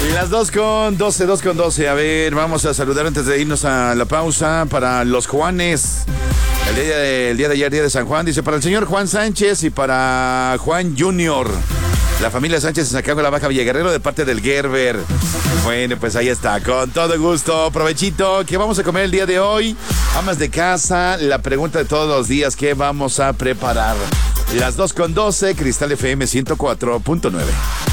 Las 2:12. A ver, vamos a saludar antes de irnos a la pausa para los Juanes. El día de ayer, día de San Juan, dice para el señor Juan Sánchez y para Juan Junior. La familia Sánchez se sacó la Baja Villaguerrero de parte del Gerber. Bueno, pues ahí está, con todo gusto. Provechito, ¿qué vamos a comer el día de hoy? Amas de casa, la pregunta de todos los días, ¿qué vamos a preparar? Las 2:12, Cristal FM 104.9.